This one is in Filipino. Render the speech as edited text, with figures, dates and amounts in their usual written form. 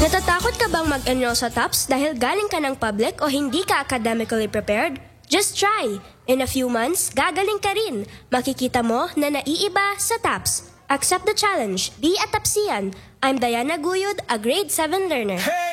Natatakot ka bang mag-enroll sa TOPS dahil galing ka ng public o hindi ka academically prepared? Just try! In a few months, gagaling ka rin. Makikita mo na naiiba sa TOPS. Accept the challenge. Be a TOPSian. I'm Diana Guyod, a grade 7 learner.